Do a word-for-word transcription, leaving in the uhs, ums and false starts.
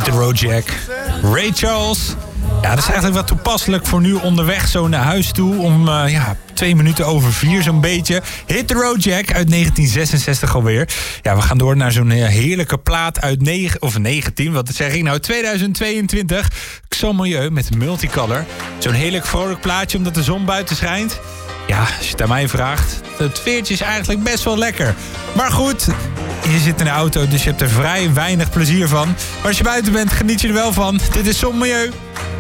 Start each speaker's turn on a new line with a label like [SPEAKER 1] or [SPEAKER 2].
[SPEAKER 1] Hit the Road Jack. Ray Charles. Ja, dat is eigenlijk wat toepasselijk voor nu onderweg zo naar huis toe. Om uh, ja, twee minuten over vier zo'n beetje. Hit the Road Jack uit negentien zesenzestig alweer. Ja, we gaan door naar zo'n heerlijke plaat uit negen, of negentien, wat zeg ik nou, tweeduizend tweeëntwintig. Xomilieu met Multicolor. Zo'n heerlijk vrolijk plaatje omdat de zon buiten schijnt. Ja, als je het aan mij vraagt, het veertje is eigenlijk best wel lekker. Maar goed, je zit in de auto, dus je hebt er vrij weinig plezier van. Maar als je buiten bent, geniet je er wel van. Dit is Xomilieu.